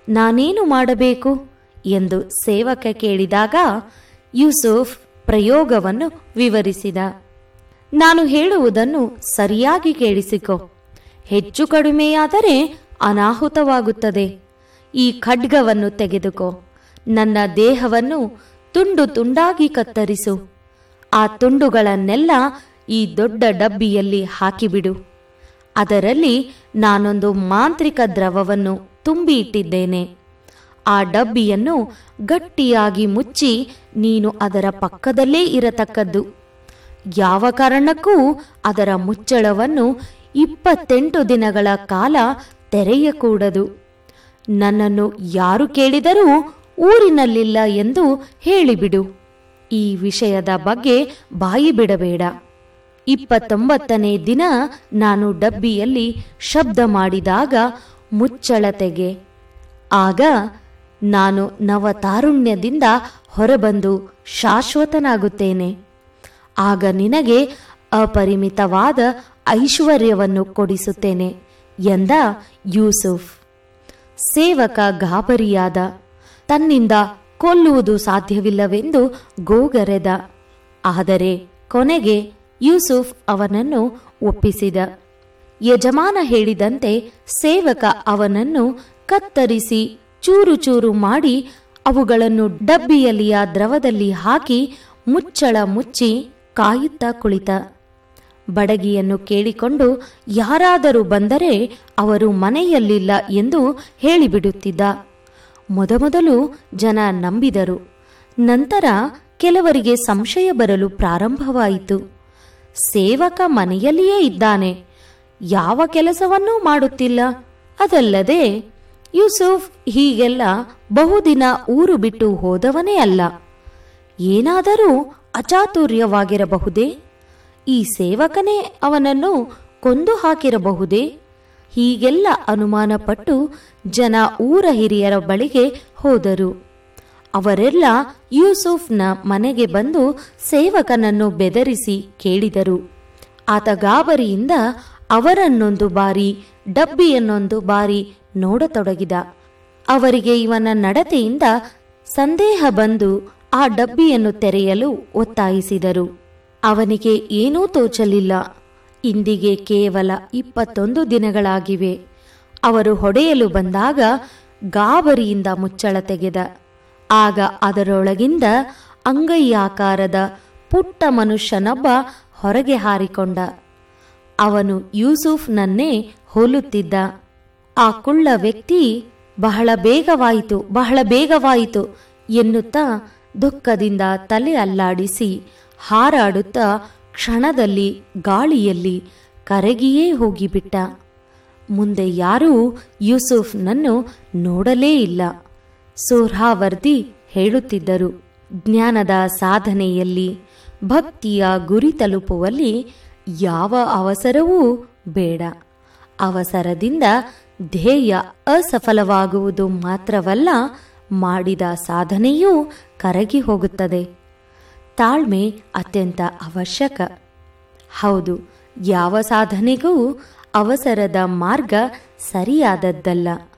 ನಾನೇನು ಮಾಡಬೇಕು ಎಂದು ಸೇವಕ ಕೇಳಿದಾಗ ಯೂಸುಫ್ ಪ್ರಯೋಗವನ್ನು ವಿವರಿಸಿದ. ನಾನು ಹೇಳುವುದನ್ನು ಸರಿಯಾಗಿ ಕೇಳಿಸಿಕೊ. ಹೆಚ್ಚು ಕಡಿಮೆಯಾದರೆ ಅನಾಹುತವಾಗುತ್ತದೆ. ಈ ಖಡ್ಗವನ್ನು ತೆಗೆದುಕೋ. ನನ್ನ ದೇಹವನ್ನು ತುಂಡು ತುಂಡಾಗಿ ಕತ್ತರಿಸು. ಆ ತುಂಡುಗಳನ್ನೆಲ್ಲ ಈ ದೊಡ್ಡ ಡಬ್ಬಿಯಲ್ಲಿ ಹಾಕಿಬಿಡು. ಅದರಲ್ಲಿ ನಾನೊಂದು ಮಾಂತ್ರಿಕ ದ್ರವವನ್ನು ತುಂಬಿ ಇಟ್ಟಿದ್ದೇನೆ. ಆ ಡಬ್ಬಿಯನ್ನು ಗಟ್ಟಿಯಾಗಿ ಮುಚ್ಚಿ ನೀನು ಅದರ ಪಕ್ಕದಲ್ಲೇ ಇರತಕ್ಕದ್ದು. ಯಾವ ಕಾರಣಕ್ಕೂ ಅದರ ಮುಚ್ಚಳವನ್ನು 28 ದಿನಗಳ ಕಾಲ ತೆರೆಯಕೂಡದು. ನನ್ನನ್ನು ಯಾರು ಕೇಳಿದರೂ ಊರಿನಲ್ಲಿಲ್ಲ ಎಂದು ಹೇಳಿಬಿಡು. ಈ ವಿಷಯದ ಬಗ್ಗೆ ಬಾಯಿ ಬಿಡಬೇಡ. 29ನೇ ದಿನ ನಾನು ಡಬ್ಬಿಯಲ್ಲಿ ಶಬ್ದ ಮಾಡಿದಾಗ ಮುಚ್ಚಳ ತೆಗೆ. ಆಗ ನಾನು ನವತಾರುಣ್ಯದಿಂದ ಹೊರಬಂದು ಶಾಶ್ವತನಾಗುತ್ತೇನೆ. ಆಗ ನಿನಗೆ ಅಪರಿಮಿತವಾದ ಐಶ್ವರ್ಯವನ್ನು ಕೊಡಿಸುತ್ತೇನೆ ಎಂದ ಯೂಸುಫ್. ಸೇವಕ ಗಾಬರಿಯಾದ. ತನ್ನಿಂದ ಕೊಲ್ಲುವುದು ಸಾಧ್ಯವಿಲ್ಲವೆಂದು ಗೋಗರೆದ. ಆದರೆ ಕೊನೆಗೆ ಯೂಸುಫ್ ಅವನನ್ನು ಒಪ್ಪಿಸಿದ. ಯಜಮಾನ ಹೇಳಿದಂತೆ ಸೇವಕ ಅವನನ್ನು ಕತ್ತರಿಸಿ ಚೂರು ಚೂರು ಮಾಡಿ ಅವುಗಳನ್ನು ಡಬ್ಬಿಯಲ್ಲಿಯ ದ್ರವದಲ್ಲಿ ಹಾಕಿ ಮುಚ್ಚಳ ಮುಚ್ಚಿ ಕಾಯುತ್ತಾ ಕುಳಿತ. ಬಡಗಿಯನ್ನು ಕೇಳಿಕೊಂಡು ಯಾರಾದರೂ ಬಂದರೆ ಅವರು ಮನೆಯಲ್ಲಿಲ್ಲ ಎಂದು ಹೇಳಿಬಿಡುತ್ತಿದ್ದ. ಮೊದಮೊದಲು ಜನ ನಂಬಿದರು. ನಂತರ ಕೆಲವರಿಗೆ ಸಂಶಯ ಬರಲು ಪ್ರಾರಂಭವಾಯಿತು. ಸೇವಕ ಮನೆಯಲ್ಲಿಯೇ ಇದ್ದಾನೆ, ಯಾವ ಕೆಲಸವನ್ನೂ ಮಾಡುತ್ತಿಲ್ಲ. ಅದಲ್ಲದೆ ಯೂಸುಫ್ ಹೀಗೆಲ್ಲ ಬಹುದಿನ ಊರು ಬಿಟ್ಟು ಹೋದವನೇ ಅಲ್ಲ. ಏನಾದರೂ ಅಚಾತುರ್ಯವಾಗಿರಬಹುದೇ? ಈ ಸೇವಕನೇ ಅವನನ್ನು ಕೊಂದು ಹಾಕಿರಬಹುದೇ? ಹೀಗೆಲ್ಲ ಅನುಮಾನಪಟ್ಟು ಜನ ಊರ ಹಿರಿಯರ ಬಳಿಗೆ ಹೋದರು. ಅವರೆಲ್ಲ ಯೂಸುಫ್ನ ಮನೆಗೆ ಬಂದು ಸೇವಕನನ್ನು ಬೆದರಿಸಿ ಕೇಳಿದರು. ಆತ ಗಾಬರಿಯಿಂದ ಅವರನ್ನೊಂದು ಬಾರಿ ಡಬ್ಬಿಯನ್ನೊಂದು ಬಾರಿ ನೋಡತೊಡಗಿದ. ಅವರಿಗೆ ಇವನ ನಡತೆಯಿಂದ ಸಂದೇಹ ಬಂದು ಆ ಡಬ್ಬಿಯನ್ನು ತೆರೆಯಲು ಒತ್ತಾಯಿಸಿದರು. ಅವನಿಗೆ ಏನೂ ತೋಚಲಿಲ್ಲ. ಇಂದಿಗೆ ಕೇವಲ 21 ದಿನಗಳಾಗಿವೆ. ಅವರು ಹೊಡೆಯಲು ಬಂದಾಗ ಗಾಬರಿಯಿಂದ ಮುಚ್ಚಳ ತೆಗೆದ. ಆಗ ಅದರೊಳಗಿಂದ ಅಂಗೈಯಾಕಾರದ ಪುಟ್ಟ ಮನುಷ್ಯನೊಬ್ಬ ಹೊರಗೆ ಹಾರಿಕೊಂಡ. ಅವನು ಯೂಸುಫ್ನನ್ನೇ ಹೋಲುತ್ತಿದ್ದ. ಆ ಕುಳ್ಳ ವ್ಯಕ್ತಿ ಬಹಳ ಬೇಗವಾಯಿತು ಎನ್ನುತ್ತಾ ದುಃಖದಿಂದ ತಲೆ ಅಲ್ಲಾಡಿಸಿ ಹಾರಾಡುತ್ತಾ ಕ್ಷಣದಲ್ಲಿ ಗಾಳಿಯಲ್ಲಿ ಕರಗಿಯೇ ಹೋಗಿಬಿಟ್ಟ. ಮುಂದೆ ಯಾರೂ ಯೂಸುಫ್ನನ್ನು ನೋಡಲೇ ಇಲ್ಲ. ಸೋರ್ಹಾವರ್ದಿ ಹೇಳುತ್ತಿದ್ದರು, ಜ್ಞಾನದ ಸಾಧನೆಯಲ್ಲಿ, ಭಕ್ತಿಯ ಗುರಿ ತಲುಪುವಲ್ಲಿ ಯಾವ ಅವಸರವೂ ಬೇಡ. ಅವಸರದಿಂದ ಧ್ಯೇಯ ಅಸಫಲವಾಗುವುದು ಮಾತ್ರವಲ್ಲ, ಮಾಡಿದ ಸಾಧನೆಯೂ ಕರಗಿ ಹೋಗುತ್ತದೆ. ತಾಳ್ಮೆ ಅತ್ಯಂತ ಅವಶ್ಯಕ. ಹೌದು, ಯಾವ ಸಾಧನೆಗೂ ಅವಸರದ ಮಾರ್ಗ ಸರಿಯಾದದ್ದಲ್ಲ.